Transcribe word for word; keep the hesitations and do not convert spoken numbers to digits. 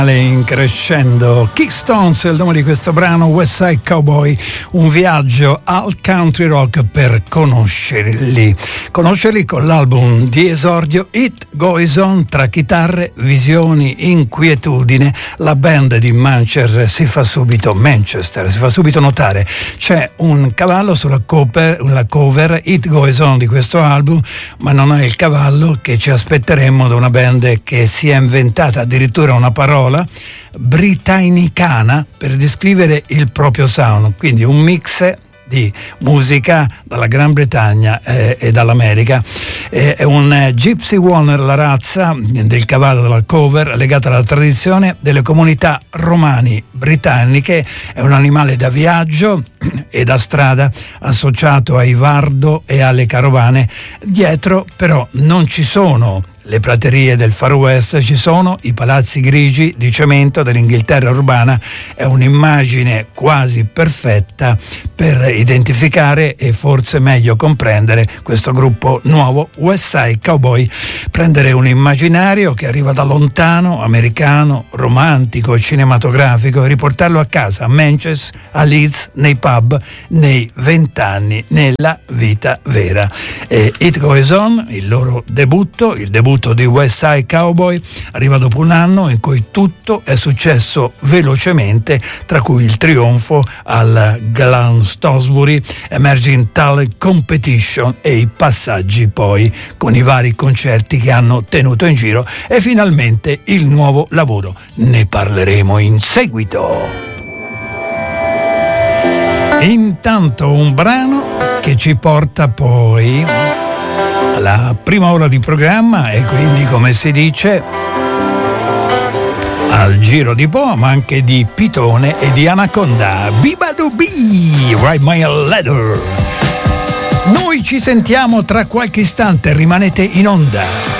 in crescendo. Kickstones è il nome di questo brano, West Side Cowboy, un viaggio al country rock per conoscerli. Conoscerli con l'album di esordio It Goes On, tra chitarre, visioni, inquietudine. La band di Manchester si fa subito Manchester, si fa subito notare. C'è un cavallo sulla cover, la cover It Goes On di questo album, ma non è il cavallo che ci aspetteremmo da una band che si è inventata addirittura una parola britannicana per descrivere il proprio sound, quindi un mix di musica dalla Gran Bretagna eh, e dall'America. Eh, è un eh, Gypsy Warner, la razza del cavallo della cover, legata alla tradizione delle comunità romani britanniche. È un animale da viaggio e da strada, associato ai vardo e alle carovane. Dietro però non ci sono le praterie del Far West, ci sono i palazzi grigi di cemento dell'Inghilterra urbana. È un'immagine quasi perfetta per identificare e forse meglio comprendere questo gruppo nuovo, West Side Cowboy. Prendere un immaginario che arriva da lontano, americano, romantico e cinematografico, e riportarlo a casa, a Manchester, a Leeds, nei pub, nei vent'anni, nella vita vera. E It Goes On, il loro debutto, il debutto di West Side Cowboy, arriva dopo un anno in cui tutto è successo velocemente, tra cui il trionfo al Glastonbury, Emerging Talent Competition e i passaggi poi con i vari concerti che hanno tenuto in giro, e finalmente il nuovo lavoro. Ne parleremo in seguito. Intanto un brano che ci porta poi alla prima ora di programma, e quindi, come si dice, al giro di boa, ma anche di pitone e di anaconda. Bibadubi, Ride My Leather. Noi ci sentiamo tra qualche istante, rimanete in onda.